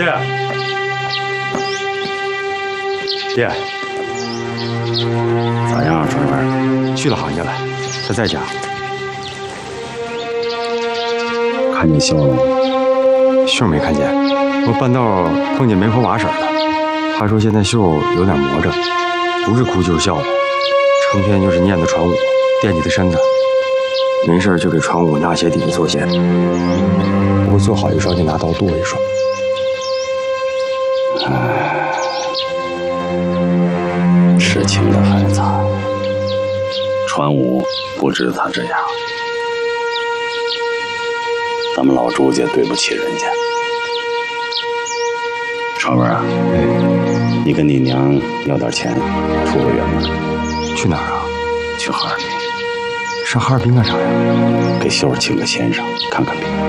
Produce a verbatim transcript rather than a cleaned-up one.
爹， 咋样啊，春文？ 去了行家了，他在家。 看见秀了吗？ 秀没看见，我半道碰见媒婆瓦婶了。她说现在秀有点魔怔，不是哭就是笑的，成天就是念叨传武，惦记他身子。没事就给传武纳鞋底子做鞋，不过做好一双就拿刀剁一双。 唉，痴情的孩子，传武不知他这样，咱们老朱家对不起人家。传文啊，哎，你跟你娘要点钱，出个远门。 去哪儿啊？ 去哈尔滨。 上哈尔滨干啥呀？ 给秀儿请个先生，看看病。